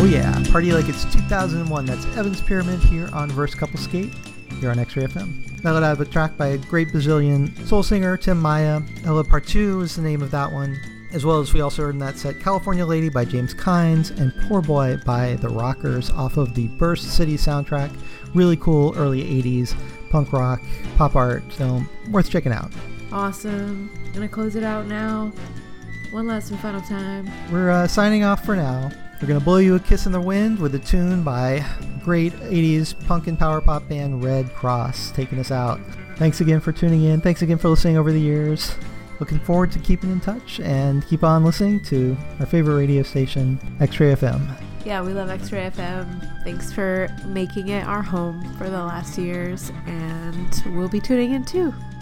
yeah, party like it's 2001. That's Evans Pyramid here on Verse Couple Skate, here on X-Ray FM. Now that I have a track by a great Brazilian soul singer, Tim Maia. Ella Partu is the name of that one. As well as we also heard in that set California Lady by James Kynes and Poor Boy by The Rockers off of the Burst City soundtrack. Really cool early 80s punk rock, pop art film. Worth checking out. Awesome. Gonna close it out now. One last and final time. We're signing off for now. We're going to blow you a kiss in the wind with a tune by great 80s punk and power pop band Red Cross taking us out. Thanks again for tuning in. Thanks again for listening over the years. Looking forward to keeping in touch and keep on listening to our favorite radio station, X-Ray FM. Yeah, we love X-Ray FM. Thanks for making it our home for the last years, and we'll be tuning in too.